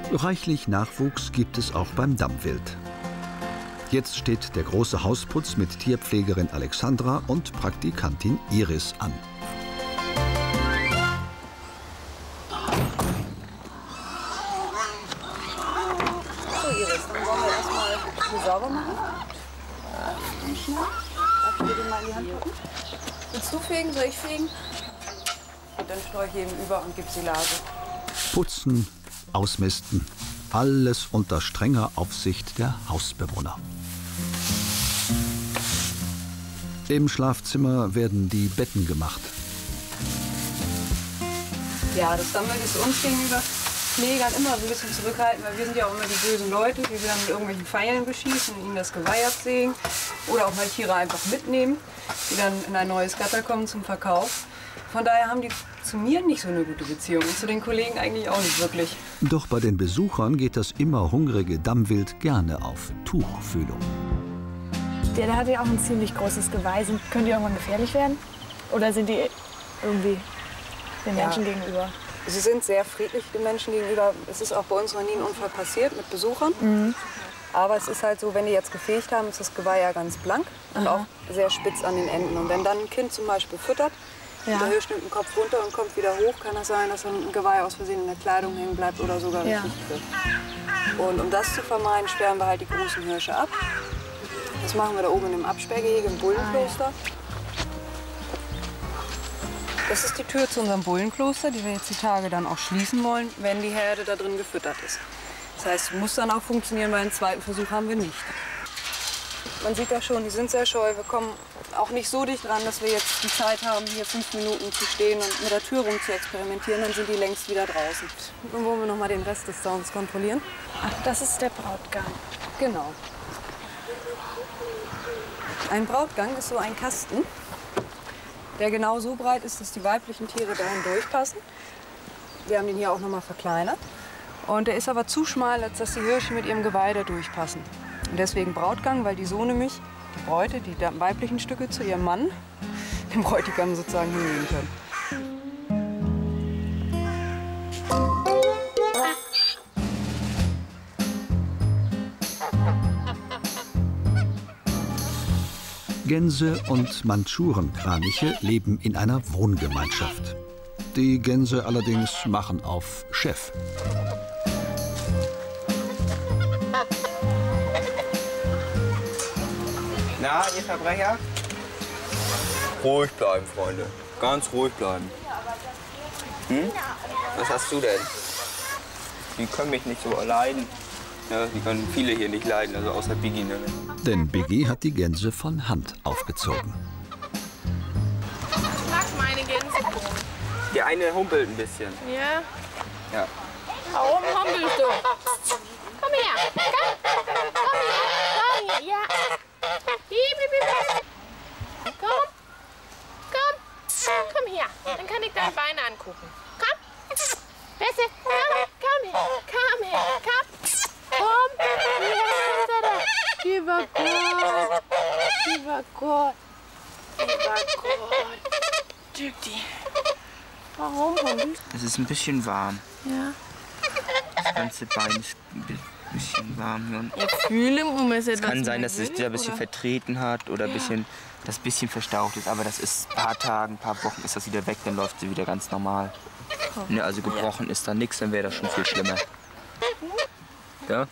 Reichlich Nachwuchs gibt es auch beim Dammwild. Jetzt steht der große Hausputz mit Tierpflegerin Alexandra und Praktikantin Iris an. So Iris, dann wollen wir erstmal hier sauber machen. Darf ich dir den mal in die Hand drücken? Willst du fegen, soll ich fegen? Und dann streue ich eben über und gebe Silage. Putzen, ausmisten, alles unter strenger Aufsicht der Hausbewohner. Im Schlafzimmer werden die Betten gemacht. Ja, das Dammwild ist uns gegenüber Pflegern immer so ein bisschen zurückhaltend, weil wir sind ja auch immer die bösen Leute, die dann mit irgendwelchen Pfeilen beschießen und ihnen das Geweih absägen. Oder auch mal Tiere einfach mitnehmen, die dann in ein neues Gatter kommen zum Verkauf. Von daher haben die zu mir nicht so eine gute Beziehung und zu den Kollegen eigentlich auch nicht wirklich. Doch bei den Besuchern geht das immer hungrige Dammwild gerne auf Tuchfühlung. Der hat ja auch ein ziemlich großes Geweih. Können die irgendwann gefährlich werden? Oder sind die irgendwie den Menschen gegenüber? Sie sind sehr friedlich den Menschen gegenüber. Es ist auch bei uns noch nie ein Unfall passiert mit Besuchern. Mhm. Aber es ist halt so, wenn die jetzt gefegt haben, ist das Geweih ja ganz blank und auch sehr spitz an den Enden. Und wenn dann ein Kind zum Beispiel füttert, der Hirsch nimmt den Kopf runter und kommt wieder hoch, kann das sein, dass ein Geweih aus Versehen in der Kleidung hängen bleibt oder sogar richtig wird. Und um das zu vermeiden, sperren wir halt die großen Hirsche ab. Das machen wir da oben im Absperrgehege im Bullenkloster. Das ist die Tür zu unserem Bullenkloster, die wir jetzt die Tage dann auch schließen wollen, wenn die Herde da drin gefüttert ist. Das heißt, muss dann auch funktionieren, weil einen zweiten Versuch haben wir nicht. Man sieht das schon, die sind sehr scheu. Wir kommen auch nicht so dicht ran, dass wir jetzt die Zeit haben, hier 5 Minuten zu stehen und mit der Tür rum zu experimentieren. Dann sind die längst wieder draußen. Dann wollen wir noch mal den Rest des Zauns kontrollieren. Ach, das ist der Brautgang. Genau. Ein Brautgang ist so ein Kasten, der genau so breit ist, dass die weiblichen Tiere dahin durchpassen. Wir haben den hier auch noch mal verkleinert. Und der ist aber zu schmal, als dass die Hirsche mit ihrem Geweih da durchpassen. Und deswegen Brautgang, weil die so nämlich die Bräute, die weiblichen Stücke zu ihrem Mann, dem Bräutigam sozusagen hinnehmen können. Gänse und Mandschurenkraniche leben in einer Wohngemeinschaft. Die Gänse allerdings machen auf Chef. Na, ihr Verbrecher? Ruhig bleiben, Freunde. Ganz ruhig bleiben. Hm? Was hast du denn? Die können mich nicht so leiden. Ja, die können viele hier nicht leiden, also außer Biggie. Ne? Denn Biggie hat die Gänse von Hand aufgezogen. Ich mag meine Gänse. Die eine humpelt ein bisschen. Ja? Ja. Warum humpelst du? Komm her. Komm her. Komm her. Ja. Komm. Komm. Komm her. Dann kann ich deine Beine angucken. Komm. Bessie. Komm her. Komm her. Komm. Komm. Lieber Gott. Lieber Gott. Lieber Gott. Tüti. Warum humpelst Es ist ein bisschen warm. du? Ja. Das ganze Bein ist ein bisschen warm hier. Und Ich fühle, um es es kann sein, dass es sich ein bisschen vertreten hat oder das bisschen verstaucht ist. Aber das ist ein paar Tagen, ein paar Wochen ist das wieder weg, dann läuft sie wieder ganz normal. Ne, also gebrochen ist da nichts, dann wäre das schon viel schlimmer. Ja?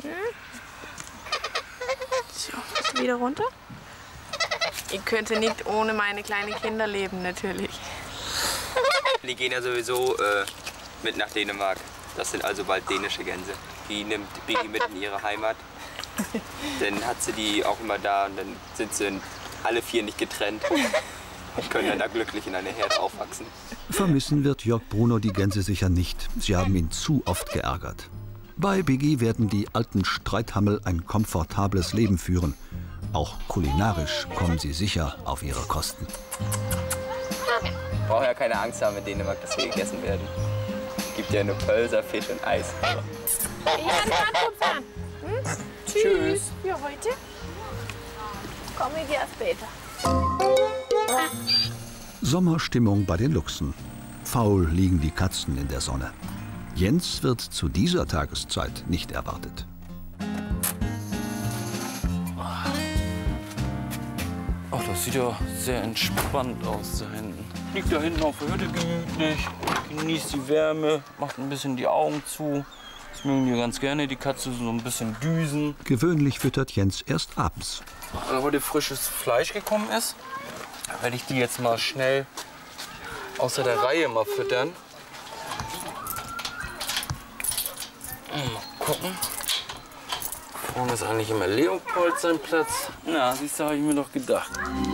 So, wieder runter. Ich könnte nicht ohne meine kleinen Kinder leben, natürlich. Die gehen ja sowieso mit nach Dänemark. Das sind also bald dänische Gänse. Die nimmt Biggie mit in ihre Heimat. Dann hat sie die auch immer da und dann sind sie alle 4 nicht getrennt und können dann da glücklich in einer Herde aufwachsen. Vermissen wird Jörg Bruno die Gänse sicher nicht. Sie haben ihn zu oft geärgert. Bei Biggie werden die alten Streithammel ein komfortables Leben führen. Auch kulinarisch kommen sie sicher auf ihre Kosten. Ich brauche ja keine Angst haben in Dänemark, dass wir gegessen werden. Es gibt ja nur Pölser, Fisch und Eis. Ich kann fahren. Tschüss. Für heute. Komme ich erst später. Sommerstimmung bei den Luchsen. Faul liegen die Katzen in der Sonne. Jens wird zu dieser Tageszeit nicht erwartet. Ach, das sieht ja sehr entspannt aus da hinten. Liegt da hinten auf der Hütte gemütlich, genießt die Wärme, macht ein bisschen die Augen zu. Das mögen die ganz gerne, die Katze, so ein bisschen düsen. Gewöhnlich füttert Jens erst abends. Weil heute frisches Fleisch gekommen ist, werde ich die jetzt mal schnell außer der Reihe mal füttern. Mal gucken. Vorne ist eigentlich immer Leopold sein Platz. Na, siehst du, habe ich mir doch gedacht.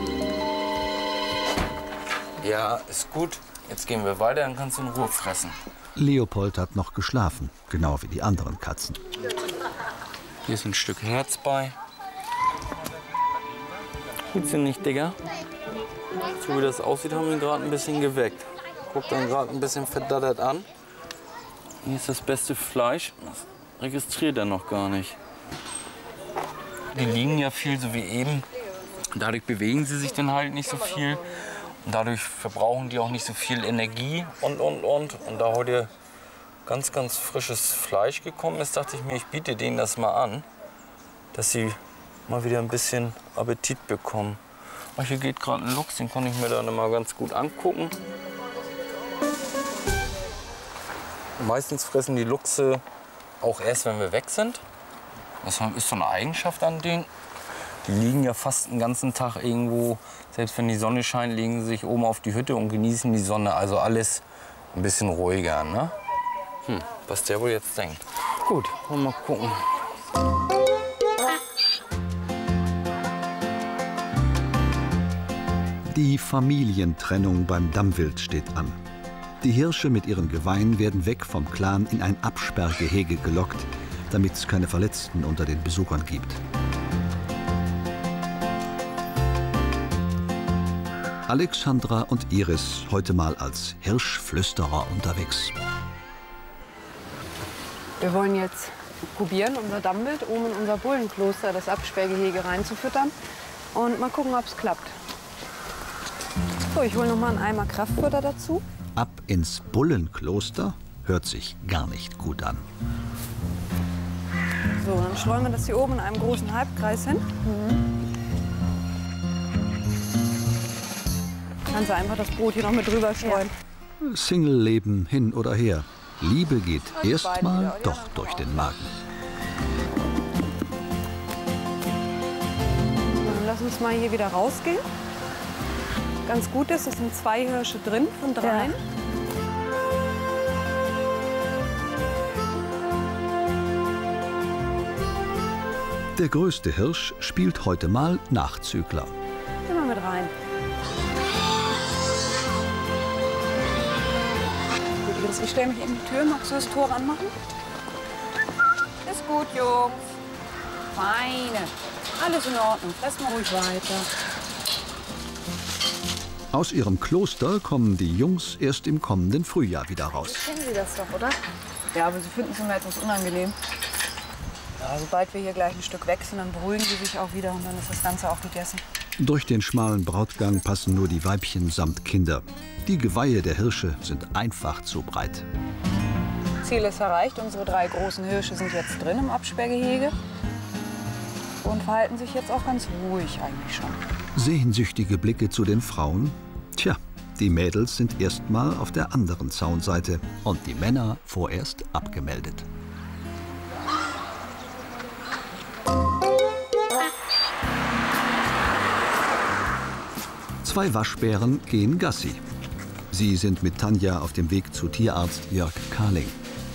Ja, ist gut. Jetzt gehen wir weiter, dann kannst du in Ruhe fressen. Leopold hat noch geschlafen, genau wie die anderen Katzen. Hier ist ein Stück Herz bei. Tut sie nicht, Digga? So wie das aussieht, haben wir ihn gerade ein bisschen geweckt. Guckt dann gerade ein bisschen verdattert an. Hier ist das beste Fleisch. Das registriert er noch gar nicht. Die liegen ja viel, so wie eben. Dadurch bewegen sie sich dann halt nicht so viel. Und dadurch verbrauchen die auch nicht so viel Energie und. Und da heute ganz, ganz frisches Fleisch gekommen ist, dachte ich mir, ich biete denen das mal an, dass sie mal wieder ein bisschen Appetit bekommen. Ach, hier geht gerade ein Luchs, den kann ich mir dann mal ganz gut angucken. Meistens fressen die Luchse auch erst, wenn wir weg sind. Das ist so eine Eigenschaft an denen. Die liegen ja fast den ganzen Tag irgendwo, selbst wenn die Sonne scheint, legen sie sich oben auf die Hütte und genießen die Sonne. Also alles ein bisschen ruhiger, ne? Was der wohl jetzt denkt. Gut, wollen wir mal gucken. Die Familientrennung beim Dammwild steht an. Die Hirsche mit ihren Geweihen werden weg vom Clan in ein Absperrgehege gelockt, damit es keine Verletzten unter den Besuchern gibt. Alexandra und Iris heute mal als Hirschflüsterer unterwegs. Wir wollen jetzt probieren, unser Dammwild oben in unser Bullenkloster, das Absperrgehege, reinzufüttern und mal gucken, ob es klappt. So, ich hole noch mal einen Eimer Kraftfutter dazu. Ab ins Bullenkloster hört sich gar nicht gut an. So, dann streuen wir das hier oben in einem großen Halbkreis hin. Kannst du einfach das Brot hier noch mit drüber streuen. Single-Leben hin oder her. Liebe geht erstmal doch durch den Magen. Dann lass uns mal hier wieder rausgehen. Ganz gut ist, es sind 2 Hirsche drin von 3. Ja. Der größte Hirsch spielt heute mal Nachzügler. Geh mal mit rein. Gut, Iris, ich stelle mich in die Tür. Magst du das Tor ranmachen? Ist gut, Jungs. Feine. Alles in Ordnung. Fress mal ruhig weiter. Aus ihrem Kloster kommen die Jungs erst im kommenden Frühjahr wieder raus. Kennen Sie das doch, oder? Ja, aber sie finden es immer etwas unangenehm. Ja, sobald wir hier gleich ein Stück weg sind, dann beruhigen sie sich auch wieder und dann ist das Ganze auch gegessen. Durch den schmalen Brautgang passen nur die Weibchen samt Kinder. Die Geweihe der Hirsche sind einfach zu breit. Ziel ist erreicht. Unsere 3 großen Hirsche sind jetzt drin im Absperrgehege und verhalten sich jetzt auch ganz ruhig eigentlich schon. Sehnsüchtige Blicke zu den Frauen. Tja, die Mädels sind erstmal auf der anderen Zaunseite und die Männer vorerst abgemeldet. Zwei Waschbären gehen Gassi. Sie sind mit Tanja auf dem Weg zu Tierarzt Jörg Karling.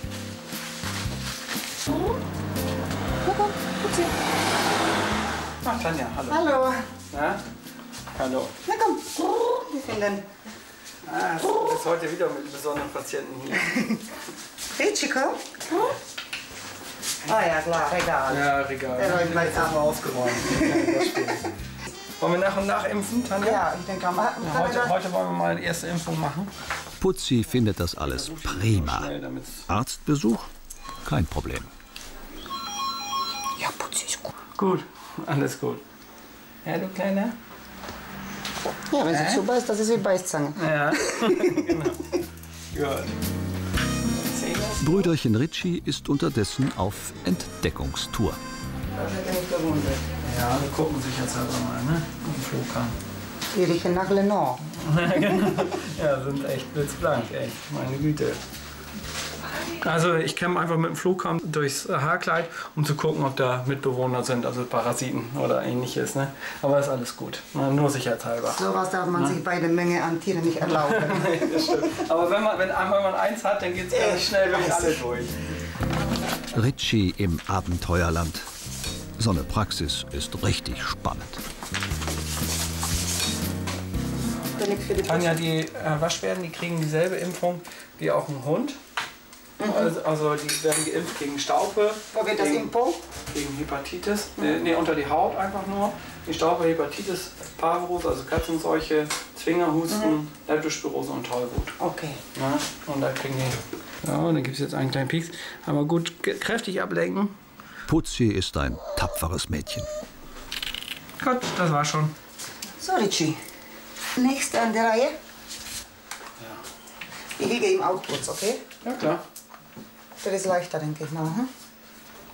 Ach, Tanja, hallo. Hallo. Na? Hallo. Na komm, wir finden. Ah, du bist heute wieder mit besonderen Patienten hier. Ritschi, komm. Ah ja, klar, Regal. Ja, Regal. Der Leute Jetzt bleibt haben wir aufgeräumt. Ja, das stimmt. Wollen wir nach und nach impfen, Tanja? Ja, ich denke, Heute wollen wir mal eine erste Impfung machen. Putzi findet das alles prima. Schnell, damit's Arztbesuch? Kein Problem. Ja, Putzi ist gut. gut, alles gut. Ja, du Kleiner? Ja, wenn sie zubeißt, das ist wie Beißzange. Ja, genau. Gut. Zähne Brüderchen Ritchie ist unterdessen auf Entdeckungstour. Das hätte mich gewundert. Ja, wir gucken sicherheitshalber mal, ne? Im Flughafen. Die riechen nach Le Nord. Ja, sind echt blitzblank, echt. Meine Güte. Also ich kämme einfach mit dem Flugkamm durchs Haarkleid, um zu gucken, ob da Mitbewohner sind, also Parasiten oder ähnliches. Ne? Aber ist alles gut, nur sicherheitshalber. Sowas darf man sich bei der Menge an Tieren nicht erlauben. Das stimmt. Aber wenn man eins hat, dann geht es ganz schnell durch alle durch. Ritchie im Abenteuerland. So eine Praxis ist richtig spannend. Tanja, die Waschbären, die kriegen dieselbe Impfung wie auch ein Hund. Also die werden geimpft gegen Staupe. Wo wird das Impfung? Gegen Hepatitis. Nee, unter die Haut einfach nur. Die Staupe, Hepatitis, Parvovirus, also Katzenseuche, Zwingerhusten, Leptospirose und Tollwut. Okay. Ja, und da kriegen die. Ja, und dann gibt es jetzt einen kleinen Pieks. Aber gut, kräftig ablenken. Putzi ist ein tapferes Mädchen. Gut, das war schon. So, Ritchie. Nächste an der Reihe. Ich liege im Auto kurz, okay? Ja, klar. Das ist leichter, denke ich mal. Hm?